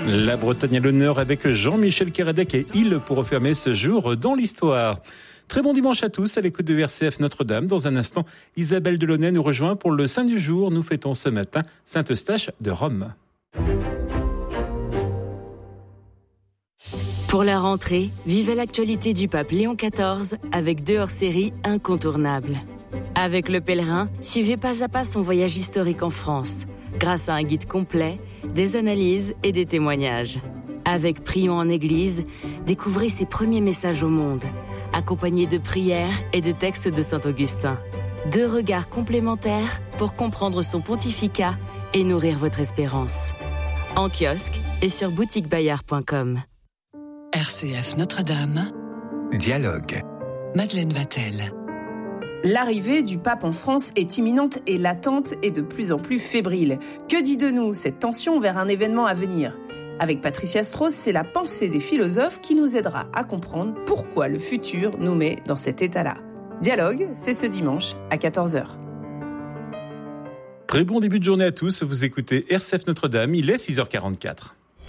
La Bretagne à l'honneur avec Jean-Michel Kéradec et Il pour refermer ce jour dans l'histoire. Très bon dimanche à tous à l'écoute de RCF Notre-Dame. Dans un instant, Isabelle Delaunay nous rejoint pour le Saint du jour. Nous fêtons ce matin Saint-Eustache de Rome. Pour la rentrée, vivez l'actualité du pape Léon XIV avec 2 hors-séries incontournables. Avec Le Pèlerin, suivez pas à pas son voyage historique en France, grâce à un guide complet, des analyses et des témoignages. Avec Prions en Église, découvrez ses premiers messages au monde, accompagnés de prières et de textes de Saint-Augustin. 2 regards complémentaires pour comprendre son pontificat et nourrir votre espérance. En kiosque et sur boutiquebayard.com. RCF Notre-Dame. Dialogue. Madeleine Vatel. L'arrivée du pape en France est imminente et l'attente est de plus en plus fébrile. Que dit de nous cette tension vers un événement à venir ? Avec Patricia Strauss, c'est la pensée des philosophes qui nous aidera à comprendre pourquoi le futur nous met dans cet état-là. Dialogue, c'est ce dimanche à 14h. Très bon début de journée à tous. Vous écoutez RCF Notre-Dame, il est 6h44.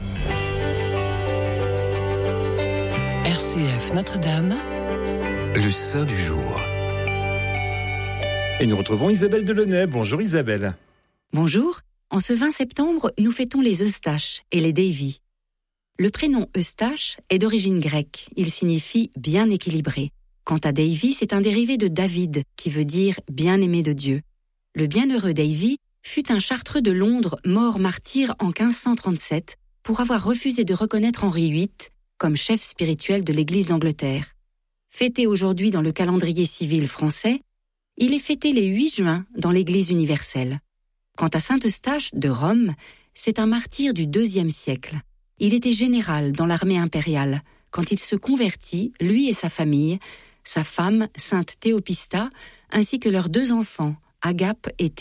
RCF Notre-Dame. Le Saint du jour. Et nous retrouvons Isabelle Delaunay. Bonjour Isabelle. Bonjour. En ce 20 septembre, nous fêtons les Eustaches et les Davy. Le prénom Eustache est d'origine grecque. Il signifie « bien équilibré ». Quant à Davy, c'est un dérivé de David, qui veut dire « bien-aimé de Dieu ». Le bienheureux Davy fut un chartreux de Londres mort martyr en 1537 pour avoir refusé de reconnaître Henri VIII comme chef spirituel de l'Église d'Angleterre. Fêté aujourd'hui dans le calendrier civil français, il est fêté les 8 juin dans l'Église universelle. Quant à Saint-Eustache de Rome, c'est un martyr du IIe siècle. Il était général dans l'armée impériale. Quand il se convertit, lui et sa famille, sa femme, Sainte Théopista, ainsi que leurs 2 enfants, Agape et